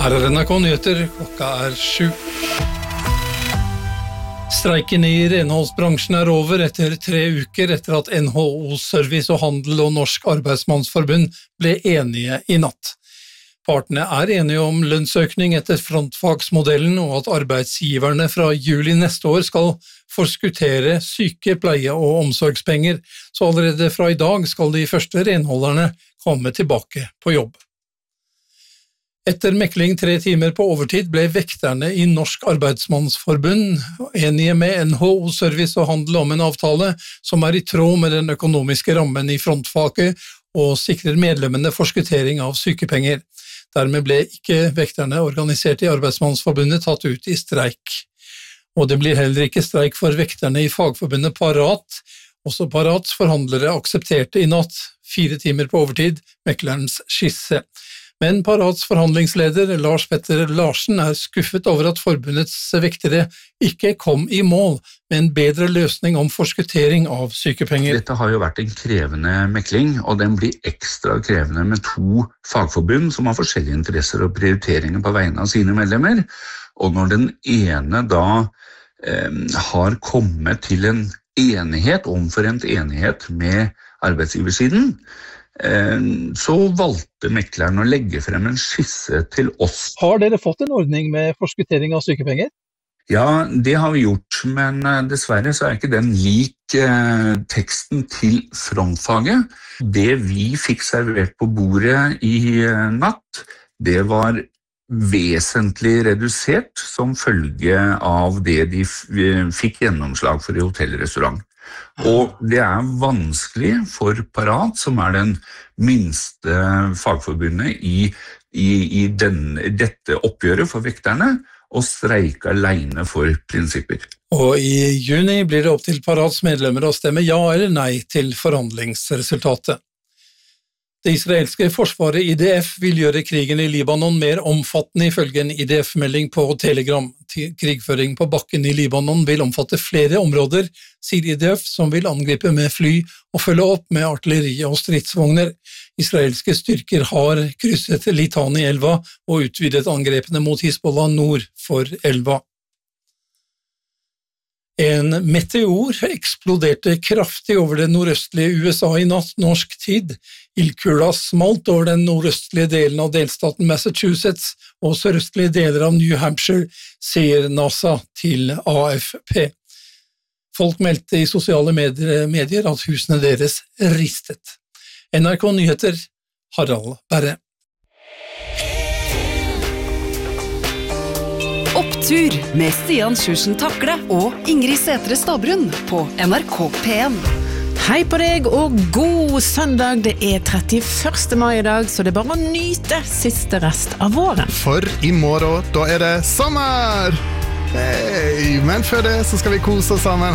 Her NRK Nyheter, klokka 7. Streiken i renholdsbransjen over etter 3 uker etter at NHO Service og Handel og Norsk Arbeidsmannsforbund ble enige i natt. Partene enige om lønnsøkning etter frontfagsmodellen og at arbeidsgiverne fra juli neste år skal forskuttere syke-, pleie- og omsorgspenger, så allerede fra i dag skal de første renholderne komme tilbake på jobb. Etter mekling 3 timer på overtid ble vekterne i Norsk Arbeidsmannsforbund enige med NHO Service og Handel om en avtale som i tråd med den økonomiske rammen i frontfaget og sikrer medlemmene forskuttering av sykepenger. Dermed ble ikke vekterne organisert i Arbeidsmannsforbundet tatt ut i streik. Og det blir heller ikke streik for vekterne i fagforbundet Parat. Også Parats forhandlere aksepterte i natt 4 timer på overtid meklerens skisse. Men Parats forhandlingsleder Lars Petter Larsen skuffet over at forbundets vektere ikke kom i mål med en bedre løsning om forskuttering av sykepenger. Dette har jo vært en krevende mekling, og den blir ekstra krevende med 2 fagforbund som har forskjellige interesser og prioriteringer på vegne av sine medlemmer. Og når den ene da har kommet til en enighet, omforent enighet med arbeidsgiversiden, så valgte mekleren å legge frem en skisse til oss. Har dere fått en ordning med forskuttering av sykepenger? Ja, det har vi gjort, men dessverre så ikke den lik teksten til frontfaget. Det vi fikk servert på bordet i natt, det var vesentlig redusert som følge av det de fikk gjennomslag for i hotellrestaurant. Og det vanskelig for Parat, som den minste fagforbundet i dette oppgjøret for vekterne, å streike alene for prinsipper. Og i juni blir det opp til Parats medlemmer å stemme ja eller nei til forhandlingsresultatet. Det israelske forsvaret IDF vil gjøre krigen i Libanon mer omfattende ifølge en IDF-melding på Telegram. Krigføring på bakken i Libanon vil omfatte flere områder, sier IDF, som vil angripe med fly og følge opp med artilleri og stridsvogner. Israelske styrker har krysset Litani-elva og utvidet angrepene mot Hizbollah nord for elva. En meteor eksploderte kraftig over det nordøstlige USA i natt norsk tid. Ildkula smalt over den nordøstlige delen av delstaten Massachusetts og sørøstlige deler av New Hampshire, sier NASA til AFP. Folk meldte i sosiale medier at husene deres ristet. NRK Nyheter, Harald Berre. Opptur med Stian Sjursen Takle og Ingrid Sætre Stabrun på NRK P1. Hei på deg og god søndag. Det 31. mai i dag, så det bare å nyte siste rest av våren. For i morgen, da det sommer! Hei, men før det så skal vi kose oss sammen.